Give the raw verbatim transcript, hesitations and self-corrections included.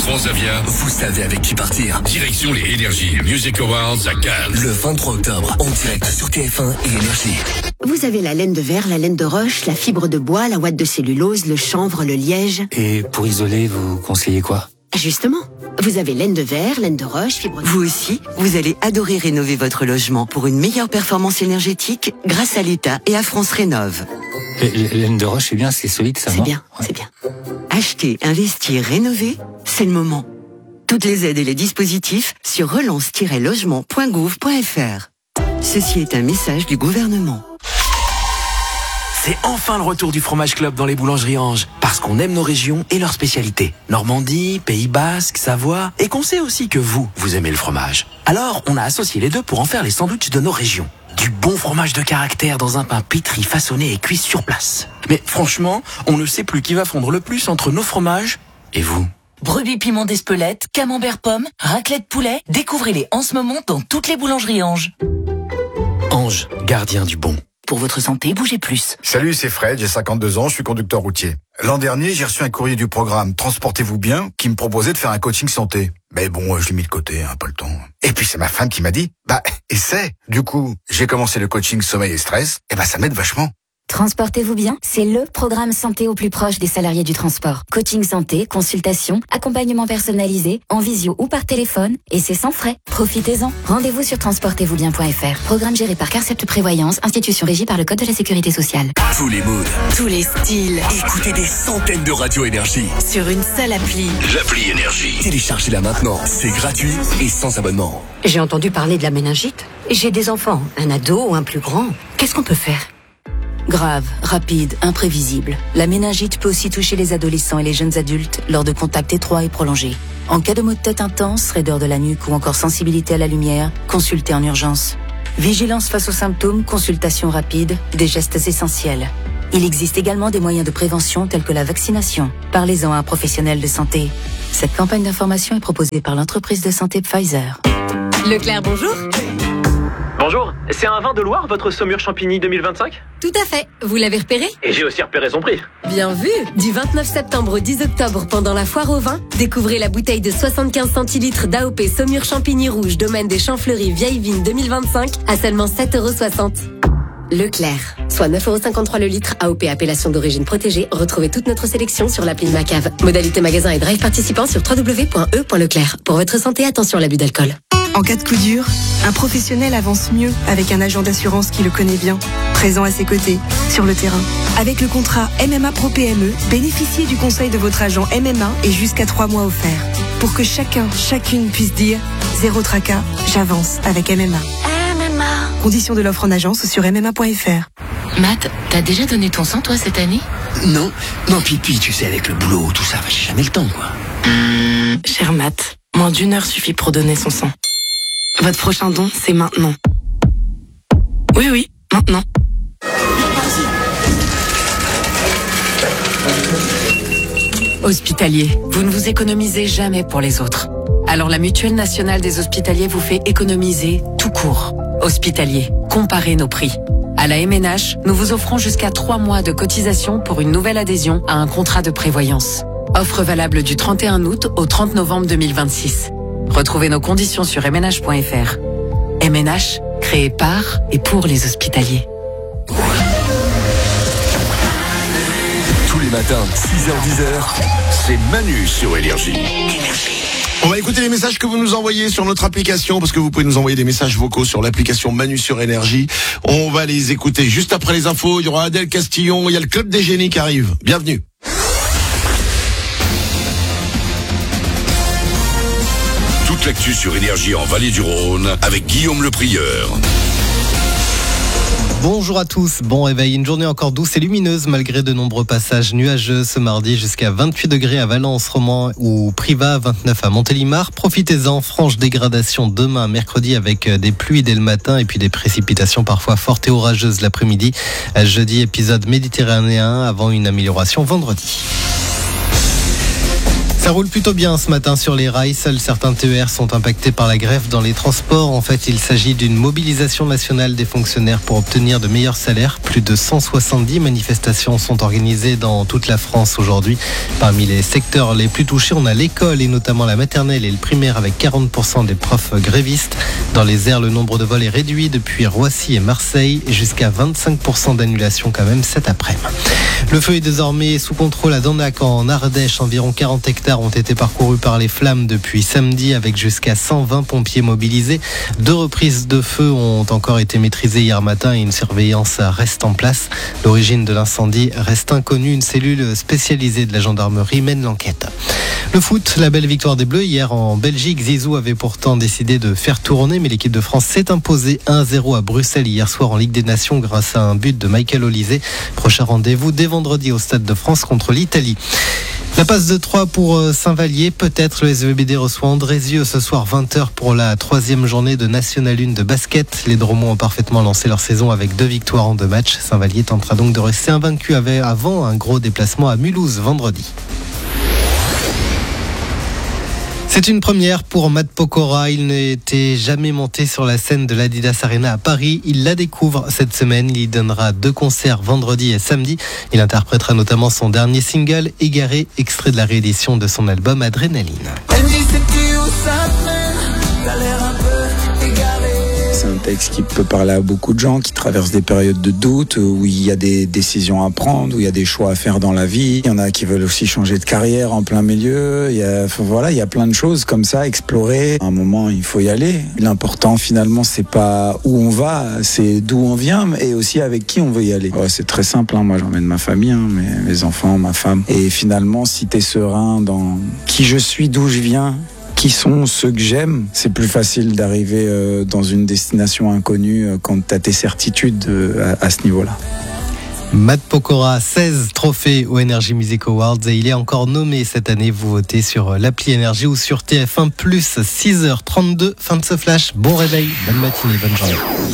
Transavia, vous savez avec qui partir. Direction les Energy Music Awards à Cannes. Le vingt-trois octobre, en direct sur T F un et Énergie. Vous avez la laine de verre, la laine de roche, la fibre de bois, la ouate de cellulose, le chanvre, le liège. Et pour isoler, vous conseillez quoi ? Justement, vous avez laine de verre, laine de roche, fibre de... Vous aussi, vous allez adorer rénover votre logement pour une meilleure performance énergétique grâce à l'État et à France Rénov'. Laine de roche, c'est bien, c'est solide, ça, C'est non ? bien, ouais. c'est bien. Acheter, investir, rénover, c'est le moment. Toutes les aides et les dispositifs sur relance tiret logement point gouv point f r. Ceci est un message du gouvernement. C'est enfin le retour du fromage club dans les boulangeries Ange. Parce qu'on aime nos régions et leurs spécialités. Normandie, Pays Basque, Savoie. Et qu'on sait aussi que vous, vous aimez le fromage. Alors, on a associé les deux pour en faire les sandwichs de nos régions. Du bon fromage de caractère dans un pain pétri, façonné et cuit sur place. Mais franchement, on ne sait plus qui va fondre le plus entre nos fromages et vous. Brebis piment d'Espelette, camembert pomme, raclette poulet. Découvrez-les en ce moment dans toutes les boulangeries Ange. Ange, gardien du bon. Pour votre santé, bougez plus. Salut, c'est Fred, j'ai cinquante-deux ans, je suis conducteur routier. L'an dernier, j'ai reçu un courrier du programme Transportez-vous bien qui me proposait de faire un coaching santé. Mais bon, je l'ai mis de côté, hein, pas le temps. Et puis c'est ma femme qui m'a dit, bah, essaie. Du coup, j'ai commencé le coaching sommeil et stress, et bah ça m'aide vachement. Transportez-vous bien, c'est le programme santé au plus proche des salariés du transport. Coaching santé, consultation, accompagnement personnalisé, en visio ou par téléphone, et c'est sans frais. Profitez-en. Rendez-vous sur transportez vous bien point f r. Programme géré par Carcept Prévoyance, institution régie par le Code de la Sécurité sociale. Tous les moods, Tous les styles, écoutez des centaines de radios Énergie. sur une seule appli. L'appli Énergie. Téléchargez-la maintenant, c'est gratuit et sans abonnement. J'ai entendu parler de la méningite. J'ai des enfants, un ado ou un plus grand. Qu'est-ce qu'on peut faire ? Grave, rapide, imprévisible. La méningite peut aussi toucher les adolescents et les jeunes adultes lors de contacts étroits et prolongés. En cas de maux de tête intense, raideur de la nuque ou encore sensibilité à la lumière, consultez en urgence. Vigilance face aux symptômes, consultation rapide, des gestes essentiels. Il existe également des moyens de prévention tels que la vaccination. Parlez-en à un professionnel de santé. Cette campagne d'information est proposée par l'entreprise de santé Pfizer. Leclerc, bonjour. Bonjour, c'est un vin de Loire, votre Saumur Champigny deux mille vingt-cinq ? Tout à fait. Vous l'avez repéré ? Et j'ai aussi repéré son prix. Bien vu. Du vingt-neuf septembre au dix octobre, pendant la foire au vin, découvrez la bouteille de soixante-quinze centilitres d'A O P Saumur Champigny Rouge, domaine des Champs Fleuris, Vieille Vigne deux mille vingt-cinq, à seulement sept euros soixante. Leclerc, soit neuf euros cinquante-trois le litre, A O P appellation d'origine protégée. Retrouvez toute notre sélection sur l'appli de Macave. Modalité magasin et drive participant sur w w w point e point leclerc. Pour votre santé, attention à l'abus d'alcool. En cas de coup dur, un professionnel avance mieux avec un agent d'assurance qui le connaît bien, présent à ses côtés, sur le terrain. Avec le contrat M M A Pro P M E, bénéficiez du conseil de votre agent M M A et jusqu'à trois mois offerts. Pour que chacun, chacune puisse dire « Zéro tracas, j'avance avec M M A ». M M A. Conditions de l'offre en agence sur m m a point f r. Matt, t'as déjà donné ton sang, toi, cette année ? Non, non, Pipi, tu sais, avec le boulot, tout ça, j'ai jamais le temps, quoi. Cher Matt, moins d'une heure suffit pour donner son sang. Votre prochain don, c'est maintenant. Oui, oui, maintenant. Hospitalier, vous ne vous économisez jamais pour les autres. Alors la Mutuelle Nationale des Hospitaliers vous fait économiser tout court. Hospitalier, comparez nos prix. À la M N H, nous vous offrons jusqu'à trois mois de cotisation pour une nouvelle adhésion à un contrat de prévoyance. Offre valable du trente et un août au trente novembre deux mille vingt-six. Retrouvez nos conditions sur m n h point f r. M N H, créé par et pour les hospitaliers. Tous les matins, six heures dix heures, C'est Manu sur Énergie. On va écouter les messages que vous nous envoyez sur notre application, parce que vous pouvez nous envoyer des messages vocaux sur l'application Manu sur Énergie. On va les écouter juste après les infos. Il y aura Adèle Castillon, il y a le Club des Génies qui arrive. Bienvenue. Toute l'actu sur Énergie en Vallée du Rhône avec Guillaume le Prieur. Bonjour à tous, bon réveil, une journée encore douce et lumineuse malgré de nombreux passages nuageux ce mardi jusqu'à vingt-huit degrés à Valence, Romans ou Privas, vingt-neuf à Montélimar. Profitez-en, franche dégradation demain mercredi avec des pluies dès le matin et puis des précipitations parfois fortes et orageuses l'après-midi. Jeudi, épisode méditerranéen avant une amélioration vendredi. Ça roule plutôt bien ce matin sur les rails. Seuls certains T E R sont impactés par la grève dans les transports. En fait, il s'agit d'une mobilisation nationale des fonctionnaires pour obtenir de meilleurs salaires. Plus de cent soixante-dix manifestations sont organisées dans toute la France aujourd'hui. Parmi les secteurs les plus touchés, on a l'école et notamment la maternelle et le primaire avec quarante pour cent des profs grévistes. Dans les airs, le nombre de vols est réduit depuis Roissy et Marseille, jusqu'à vingt-cinq pour cent d'annulation quand même cet après-midi. Le feu est désormais sous contrôle à Dannac en Ardèche. Environ quarante hectares ont été parcourus par les flammes depuis samedi avec jusqu'à cent vingt pompiers mobilisés. Deux reprises de feu ont encore été maîtrisées hier matin et une surveillance reste en place. L'origine de l'incendie reste inconnue. Une cellule spécialisée de la gendarmerie mène l'enquête. Le foot, la belle victoire des Bleus hier en Belgique. Zizou avait pourtant décidé de faire tourner, mais l'équipe de France s'est imposée un zéro à Bruxelles hier soir en Ligue des Nations grâce à un but de Michael Olise. Prochain rendez-vous dès vendredi au Stade de France contre l'Italie. La passe de trois pour Saint-Vallier, peut-être. Le S V B D reçoit Andrézieux ce soir vingt heures pour la troisième journée de National un de basket. Les Dromons ont parfaitement lancé leur saison avec deux victoires en deux matchs. Saint-Vallier tentera donc de rester invaincu avant un gros déplacement à Mulhouse vendredi. C'est une première pour Matt Pokora. Il n'était jamais monté sur la scène de l'Adidas Arena à Paris. Il la découvre cette semaine. Il y donnera deux concerts vendredi et samedi. Il interprétera notamment son dernier single, Égaré, extrait de la réédition de son album Adrénaline. C'est un texte qui peut parler à beaucoup de gens qui traversent des périodes de doute, où il y a des décisions à prendre, où il y a des choix à faire dans la vie. Il y en a qui veulent aussi changer de carrière en plein milieu. Il y a, voilà, il y a plein de choses comme ça, explorer. À un moment, il faut y aller. L'important, finalement, c'est pas où on va, c'est d'où on vient, et aussi avec qui on veut y aller. Ouais, c'est très simple, hein. Moi, j'emmène ma famille, hein, mes, mes enfants, ma femme. Et finalement, si t'es serein dans qui je suis, d'où je viens, qui sont ceux que j'aime, c'est plus facile d'arriver euh, dans une destination inconnue euh, quand tu as tes certitudes euh, à, à ce niveau-là. Matt Pokora, seize trophées au Energy Music Awards et il est encore nommé cette année. Vous votez sur l'appli Énergie ou sur T F un plus, six heures trente-deux, fin de ce flash. Bon réveil, bonne matinée, bonne journée.